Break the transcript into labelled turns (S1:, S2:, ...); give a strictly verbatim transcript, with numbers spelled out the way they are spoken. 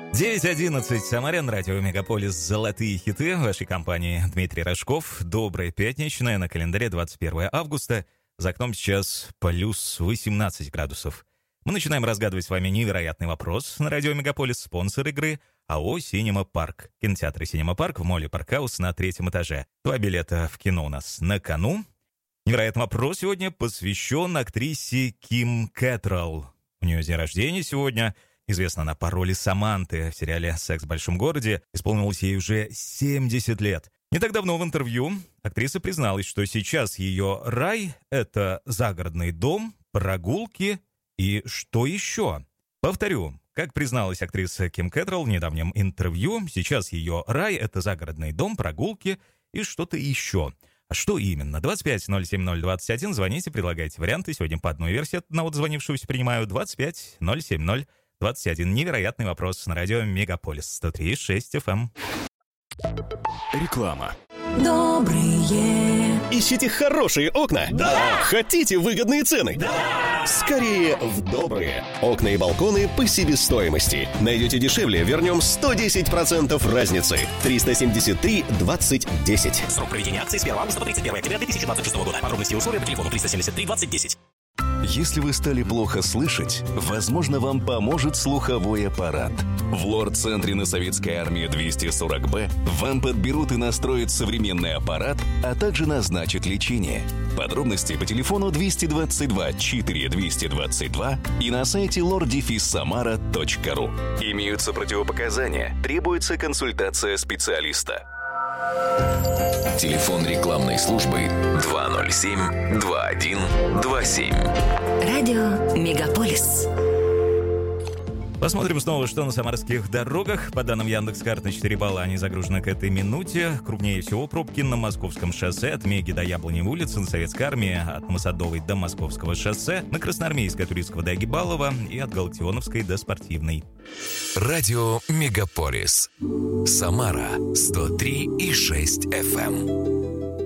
S1: девять одиннадцать, Самарин, радио Мегаполис, золотые хиты в вашей компании. Дмитрий Рожков. Доброе пятничное, на календаре двадцать первое августа. За окном сейчас плюс восемнадцать градусов. Мы начинаем разгадывать с вами невероятный вопрос на радио Мегаполис. Спонсор игры АО «Синема Парк». Кинотеатр «Синема Парк» в молле Паркхаус на третьем этаже. Два билета в кино у нас на кону. Невероятный вопрос сегодня посвящен актрисе Ким Кэтрелл. У нее день рождения сегодня. Известна она по роли Саманты в сериале «Секс в большом городе». Исполнилось ей уже семьдесят лет. Не так давно в интервью актриса призналась, что сейчас ее рай — это загородный дом, прогулки и что еще? Повторю, как призналась актриса Ким Кэтрелл в недавнем интервью, сейчас ее рай — это загородный дом, прогулки и что-то еще. А что именно? двадцать пять ноль семь ноль двадцать один. Звоните, предлагайте варианты. Сегодня по одной версии от одного дозвонившегося принимаю. двадцать пять ноль семь ноль двадцать один. Невероятный вопрос на радио Мегаполис сто три и шесть эф эм.
S2: Реклама.
S3: Добрые.
S4: Ищите хорошие окна?
S3: Да!
S4: Хотите выгодные цены?
S3: Да!
S4: Скорее в добрые. Окна и балконы по себестоимости. Найдете дешевле, вернем сто десять процентов разницы. триста семьдесят три двадцать десять.
S5: Срок проведения акции с первого августа по тридцать первое октября две тысячи двадцать шестого года. Подробности и условия по телефону триста семьдесят три двадцать десять.
S2: Если вы стали плохо слышать, возможно, вам поможет слуховой аппарат. В лор-центре на Советской армии двести сорок бэ вам подберут и настроят современный аппарат, а также назначат лечение. Подробности по телефону двести двадцать два четыре двести двадцать два и на сайте лор дефис самара точка ру. Имеются противопоказания, требуется консультация специалиста.
S6: Телефон рекламной службы два ноль семь два один два семь.
S3: Радио Мегаполис.
S1: Посмотрим снова, что на самарских дорогах. По данным Яндекс.Карт, на четыре балла они загружены к этой минуте. Крупнее всего пробки на Московском шоссе от Меги до Яблоневой улицы, на Советской армии, от Мосадовой до Московского шоссе, на Красноармейской от Турицкого до Агибалова и от Галактионовской до Спортивной.
S6: Радио Мегаполис. Самара сто три и шесть эф эм.